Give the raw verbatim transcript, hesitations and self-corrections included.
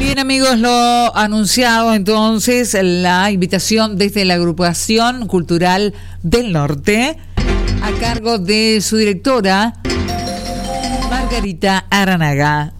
Bien, amigos, lo anunciado entonces, la invitación desde la Agrupación Cultural del Norte a cargo de su directora Margarita Aranaga.